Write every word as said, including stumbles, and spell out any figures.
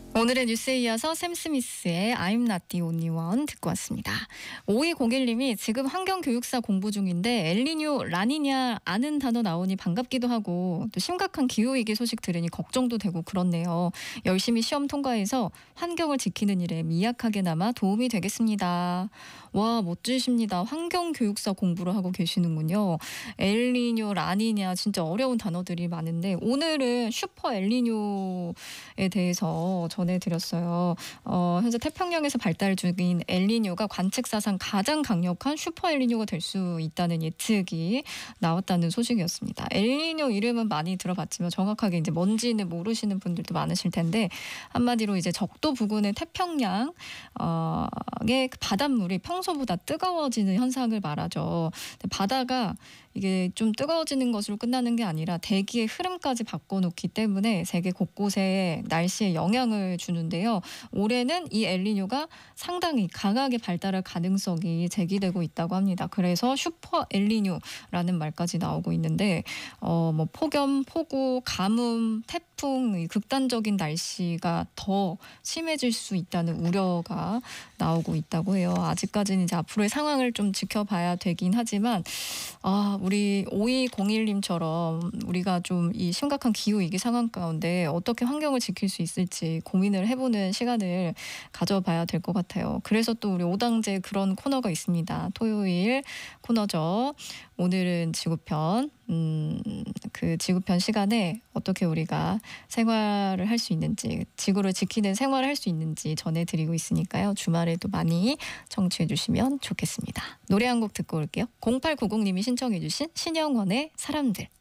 오늘의 뉴스에 이어서 샘 스미스의 I'm not the only one 듣고 왔습니다. 오이공일님이 지금 환경교육사 공부 중인데 엘니뇨, 라니냐 아는 단어 나오니 반갑기도 하고 또 심각한 기후위기 소식 들으니 걱정도 되고 그렇네요. 열심히 시험 통과해서 환경을 지키는 일에 미약하게나마 도움이 되겠습니다. 와, 멋지십니다. 환경교육사 공부를 하고 계시는군요. 엘니뇨, 라니냐 진짜 어려운 단어들이 많은데 오늘은 슈퍼 엘니뇨에 대해서 전해드렸어요. 어, 현재 태평양에서 발달 중인 엘니뇨가 관측 사상 가장 강력한 슈퍼 엘니뇨가 될 수 있다는 예측이 나왔다는 소식이었습니다. 엘니뇨 이름은 많이 들어봤지만 정확하게 이제 뭔지는 모르시는 분들도 많으실 텐데 한마디로 이제 적도 부근의 태평양의 바닷물이 평소보다 뜨거워지는 현상을 말하죠. 바다가 이게 좀 뜨거워지는 것으로 끝나는 게 아니라 대기의 흐름까지 바꿔놓기 때문에 세계 곳곳에 날씨에 영향을 주는데요. 올해는 이 엘니뇨가 상당히 강하게 발달할 가능성이 제기되고 있다고 합니다. 그래서 슈퍼 엘니뇨라는 말까지 나오고 있는데 어, 뭐 폭염, 폭우, 가뭄, 태풍, 극단적인 날씨가 더 심해질 수 있다는 우려가 나오고 있다고 해요. 아직까지는 이제 앞으로의 상황을 좀 지켜봐야 되긴 하지만 아, 우리 오이공일님처럼 우리가 좀 이 심각한 기후위기 상황 가운데 어떻게 환경을 지킬 수 있을지 고민을 해보는 시간을 가져봐야 될 것 같아요. 그래서 또 우리 오당제 그런 코너가 있습니다. 토요일 코너죠. 오늘은 지구편, 음, 그 지구편 시간에 어떻게 우리가 생활을 할 수 있는지, 지구를 지키는 생활을 할 수 있는지 전해드리고 있으니까요. 주말에도 많이 청취해 주시면 좋겠습니다. 노래 한 곡 듣고 올게요. 공팔구공님이 신청해 주신 신영원의 사람들.